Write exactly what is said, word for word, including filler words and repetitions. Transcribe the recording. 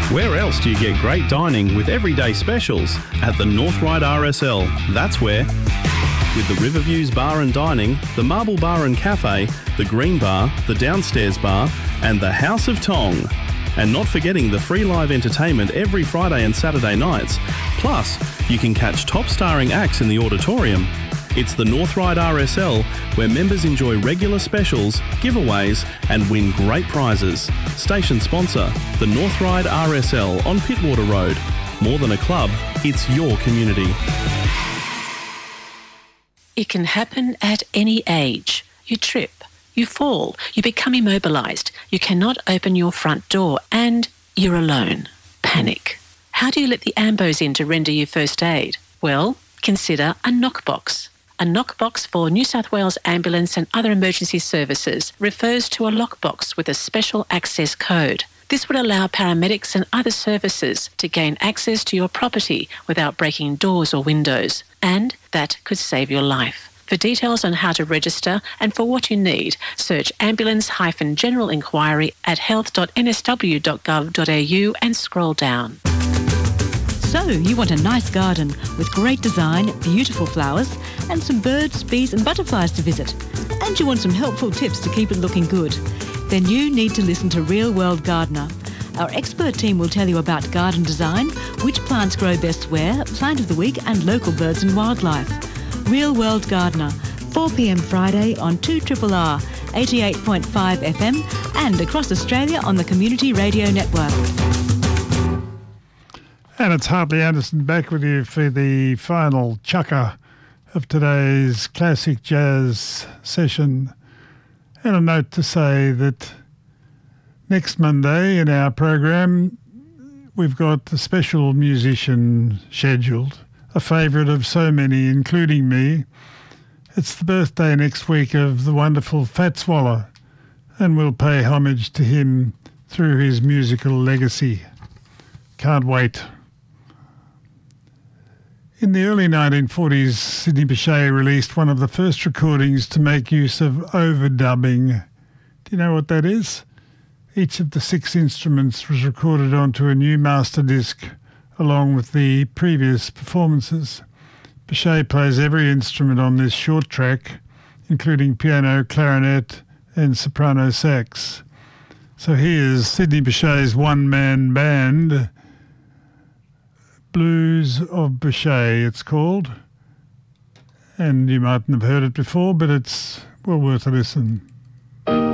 Where else do you get great dining with everyday specials? At the North Ryde R S L. That's where. With the Riverviews Bar and Dining, the Marble Bar and Cafe, the Green Bar, the Downstairs Bar, and the House of Tong. And not forgetting the free live entertainment every Friday and Saturday nights. Plus, you can catch top starring acts in the auditorium. It's the North Ryde R S L, where members enjoy regular specials, giveaways, and win great prizes. Station sponsor, the North Ryde R S L on Pittwater Road. More than a club, it's your community. It can happen at any age. You trip, you fall, you become immobilised, you cannot open your front door, and you're alone. Panic. How do you let the ambos in to render you first aid? Well, consider a knockbox. A knockbox for New South Wales Ambulance and other emergency services refers to a lockbox with a special access code. This would allow paramedics and other services to gain access to your property without breaking doors or windows, and that could save your life. For details on how to register and for what you need, search ambulance-general inquiry at health dot n s w dot gov dot a u and scroll down. So, you want a nice garden with great design, beautiful flowers, and some birds, bees and butterflies to visit. And you want some helpful tips to keep it looking good. Then you need to listen to Real World Gardener. Our expert team will tell you about garden design, which plants grow best where, plant of the week and local birds and wildlife. Real World Gardener, four p m Friday on two R R R, eighty-eight point five F M and across Australia on the Community Radio Network. And it's Hartley Anderson back with you for the final chukker of today's classic jazz session. And a note to say that next Monday in our program, we've got a special musician scheduled, a favourite of so many, including me. It's the birthday next week of the wonderful Fats Waller, and we'll pay homage to him through his musical legacy. Can't wait. In the early nineteen forties, Sidney Bechet released one of the first recordings to make use of overdubbing. Do you know what that is? Each of the six instruments was recorded onto a new master disc along with the previous performances. Bechet plays every instrument on this short track, including piano, clarinet and soprano sax. So here's Sidney Bechet's one-man band, Blues of Bechet it's called, and you mightn't have heard it before, but it's well worth a listen.